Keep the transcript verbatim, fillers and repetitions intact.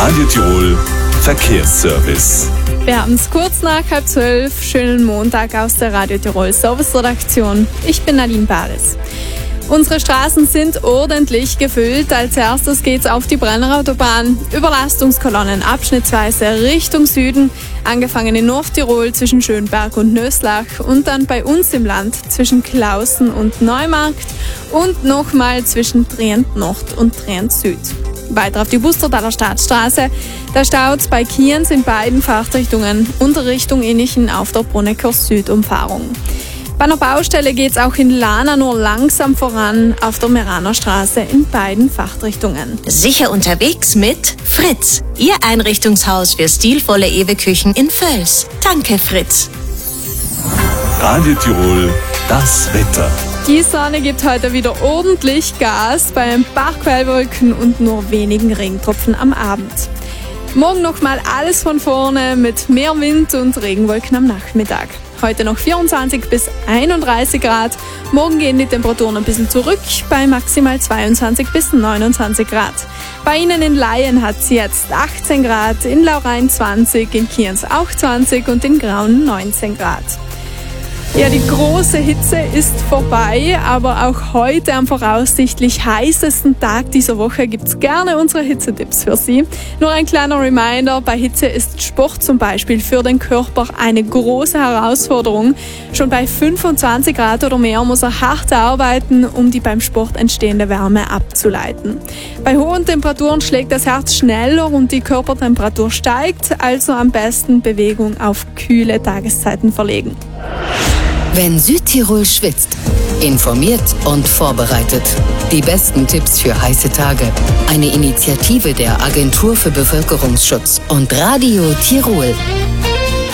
Radio Tirol Verkehrsservice. Wir haben es kurz nach halb zwölf. Schönen Montag aus der Radio Tirol Service-Redaktion. Ich bin Nadine Baris. Unsere Straßen sind ordentlich gefüllt. Als erstes geht's auf die Brennerautobahn. Überlastungskolonnen abschnittsweise Richtung Süden, angefangen in Nordtirol zwischen Schönberg und Nöslach und dann bei uns im Land zwischen Klausen und Neumarkt und nochmal zwischen Trient Nord und Trient Süd. Weiter auf die Bustertaler Stadtstraße. Da staut's bei Kienz in beiden Fahrtrichtungen und Richtung Innichen auf der Brunecker Südumfahrung. Bei einer Baustelle geht's auch in Lana nur langsam voran auf der Meraner Straße in beiden Fahrtrichtungen. Sicher unterwegs mit Fritz, Ihr Einrichtungshaus für stilvolle Ewe-Küchen in Völs. Danke, Fritz. Radio Tirol, das Wetter. Die Sonne gibt heute wieder ordentlich Gas bei ein paar Quellwolken und nur wenigen Regentropfen am Abend. Morgen nochmal alles von vorne mit mehr Wind und Regenwolken am Nachmittag. Heute noch vierundzwanzig bis einunddreißig Grad. Morgen gehen die Temperaturen ein bisschen zurück bei maximal zweiundzwanzig bis neunundzwanzig Grad. Bei Ihnen in Laien hat es jetzt achtzehn Grad, in Laurein zwanzig, in Kienz auch zwanzig und in Grauen neunzehn Grad. Ja, die große Hitze ist vorbei, aber auch heute am voraussichtlich heißesten Tag dieser Woche gibt's gerne unsere Hitzetipps für Sie. Nur ein kleiner Reminder, bei Hitze ist Sport zum Beispiel für den Körper eine große Herausforderung. Schon bei fünfundzwanzig Grad oder mehr muss er hart arbeiten, um die beim Sport entstehende Wärme abzuleiten. Bei hohen Temperaturen schlägt das Herz schneller und die Körpertemperatur steigt, also am besten Bewegung auf kühle Tageszeiten verlegen. Wenn Südtirol schwitzt, informiert und vorbereitet. Die besten Tipps für heiße Tage. Eine Initiative der Agentur für Bevölkerungsschutz und Radio Tirol.